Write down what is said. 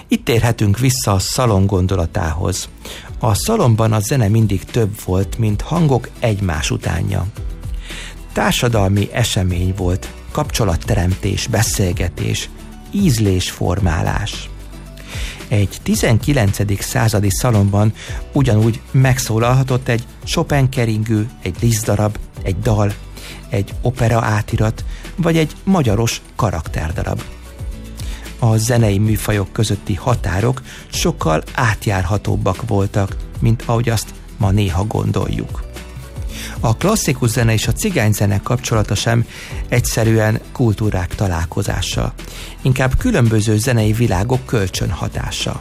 Itt térhetünk vissza a szalon gondolatához. A szalonban a zene mindig több volt, mint hangok egymás utánja. Társadalmi esemény volt, kapcsolatteremtés, beszélgetés, ízlésformálás. Egy 19. századi szalonban ugyanúgy megszólalhatott egy Chopin keringő, egy Liszt-darab, egy dal, egy opera átirat, vagy egy magyaros karakterdarab. A zenei műfajok közötti határok sokkal átjárhatóbbak voltak, mint ahogy azt ma néha gondoljuk. A klasszikus zene és a cigányzene kapcsolata sem egyszerűen kultúrák találkozása, inkább különböző zenei világok kölcsönhatása.